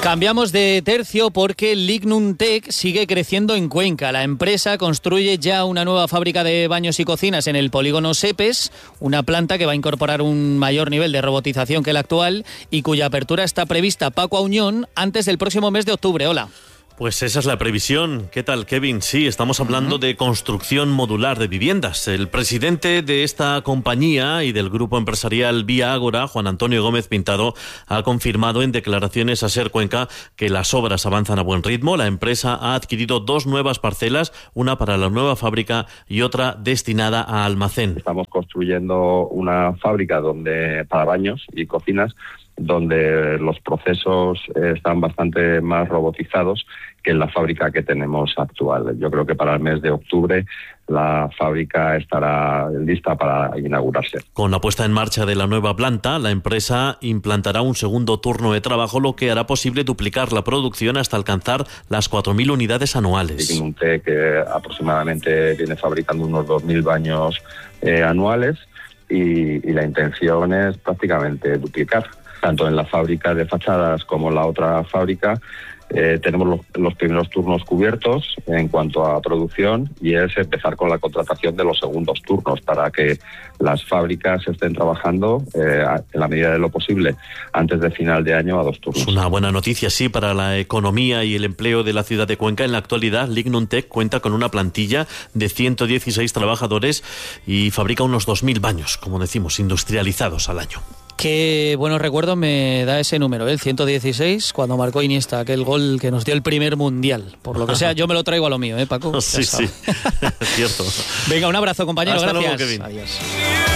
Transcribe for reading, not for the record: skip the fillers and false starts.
Cambiamos de tercio porque Lignum Tech sigue creciendo en Cuenca. La empresa construye ya una nueva fábrica de baños y cocinas en el polígono Sepes, una planta que va a incorporar un mayor nivel de robotización que el actual y cuya apertura está prevista, Paco Auñón, antes del próximo mes de octubre. Hola. Pues esa es la previsión. ¿Qué tal, Kevin? Sí, estamos hablando de construcción modular de viviendas. El presidente de esta compañía y del grupo empresarial Vía Ágora, Juan Antonio Gómez Pintado, ha confirmado en declaraciones a SER Cuenca que las obras avanzan a buen ritmo. La empresa ha adquirido 2 nuevas parcelas, una para la nueva fábrica y otra destinada a almacén. Estamos construyendo una fábrica para baños y cocinas donde los procesos están bastante más robotizados que en la fábrica que tenemos actual. Yo creo que para el mes de octubre la fábrica estará lista para inaugurarse. Con la puesta en marcha de la nueva planta, la empresa implantará un segundo turno de trabajo, lo que hará posible duplicar la producción hasta alcanzar las 4.000 unidades anuales. Lignum Tech aproximadamente viene fabricando unos 2.000 baños anuales y la intención es prácticamente duplicar. Tanto en la fábrica de fachadas como en la otra fábrica tenemos los primeros turnos cubiertos en cuanto a producción y es empezar con la contratación de los segundos turnos para que las fábricas estén trabajando en la medida de lo posible antes de final de año a 2 turnos. Es una buena noticia, sí, para la economía y el empleo de la ciudad de Cuenca. En la actualidad, Lignum Tech cuenta con una plantilla de 116 trabajadores y fabrica unos 2.000 baños, como decimos, industrializados al año. Qué buenos recuerdos me da ese número, el 116, cuando marcó Iniesta, aquel gol que nos dio el primer mundial. Por lo que sea, yo me lo traigo a lo mío, Paco. Sí, sí, cierto. Venga, un abrazo, compañero. Hasta gracias. luego, Kevin. Adiós.